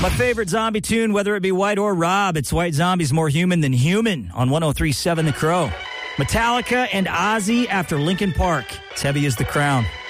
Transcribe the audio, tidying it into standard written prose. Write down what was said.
My favorite zombie tune, whether it be White or Rob, it's White Zombie's More Human Than Human on 103.7 The Crow. Metallica and Ozzy after Linkin Park. It's Heavy as the Crown.